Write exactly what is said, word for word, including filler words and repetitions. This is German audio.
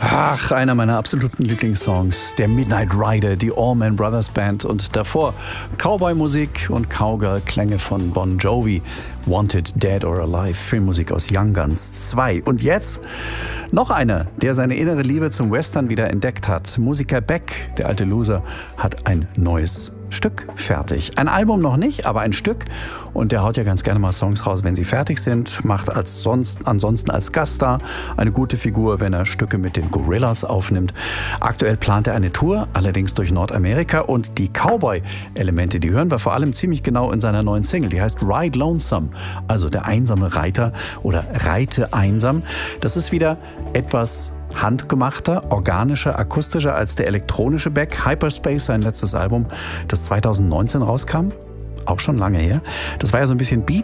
Ach, einer meiner absoluten Lieblingssongs, der Midnight Rider, die Allman Brothers Band und davor Cowboy-Musik und Cowgirl-Klänge von Bon Jovi, Wanted, Dead or Alive, Filmmusik aus Young Guns zwei. Und jetzt noch einer, der seine innere Liebe zum Western wieder entdeckt hat. Musiker Beck, der alte Loser, hat ein neues Stück fertig. Ein Album noch nicht, aber ein Stück. Und der haut ja ganz gerne mal Songs raus, wenn sie fertig sind. Macht als sonst, ansonsten als Gaststar eine gute Figur, wenn er Stücke mit den Gorillaz aufnimmt. Aktuell plant er eine Tour, allerdings durch Nordamerika. Und die Cowboy-Elemente, die hören wir vor allem ziemlich genau in seiner neuen Single. Die heißt Ride Lonesome, also der einsame Reiter oder Reite einsam. Das ist wieder etwas handgemachter, organischer, akustischer als der elektronische Beck. Hyperspace, sein letztes Album, das zwanzig neunzehn rauskam. Auch schon lange her. Das war ja so ein bisschen Beat